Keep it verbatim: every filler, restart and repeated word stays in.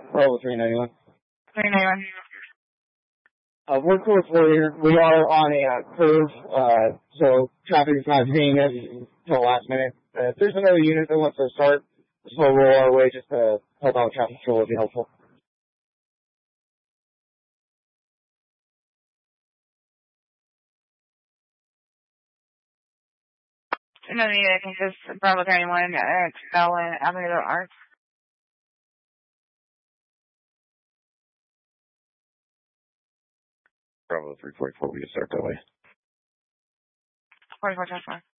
Bravo three ninety-one. three ninety-one. Uh, we're close for here. We are on a uh, curve, uh, so traffic is not hitting us until the last minute. Uh, if there's another unit that wants to start, slow roll our way just to help out traffic control would be helpful. Another unit, I think this is Bravo thirty-one, uh, Bellin Avenue Arts. Bravo three forty-four, we can start that way. forty-four, twenty-four.